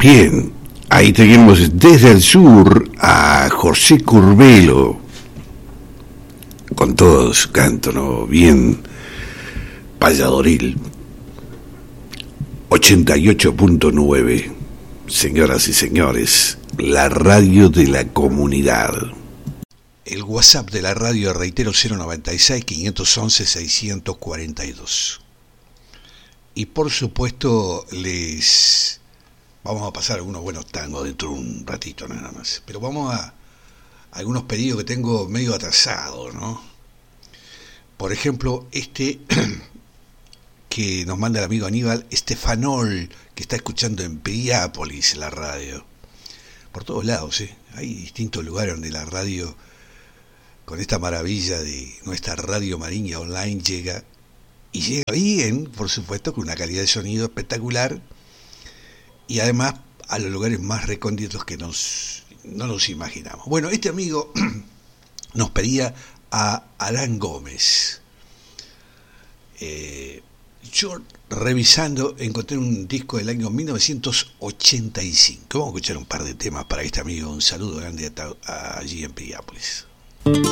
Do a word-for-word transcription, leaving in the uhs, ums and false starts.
Bien, ahí tenemos desde el sur a José Curbelo, con todo su canto, ¿no? Bien payadoril. ochenta y ocho punto nueve, señoras y señores, la radio de la comunidad. El WhatsApp de la radio, reitero, cero noventa y seis, quinientos once, seiscientos cuarenta y dos. Y por supuesto les vamos a pasar algunos buenos tangos dentro de un ratito nada más. Pero vamos a, a algunos pedidos que tengo medio atrasados, ¿no? Por ejemplo, este que nos manda el amigo Aníbal Estefanol, que está escuchando en Piriápolis la radio. Por todos lados, ¿eh? Hay distintos lugares donde la radio, con esta maravilla de nuestra radio Mariña Online, llega, y llega bien, por supuesto, con una calidad de sonido espectacular, y además a los lugares más recónditos que nos, no nos imaginamos. Bueno, este amigo nos pedía a Alan Gómez. Eh, yo revisando encontré un disco del año mil novecientos ochenta y cinco. Vamos a escuchar un par de temas para este amigo. Un saludo grande a, a, allí en Piriápolis.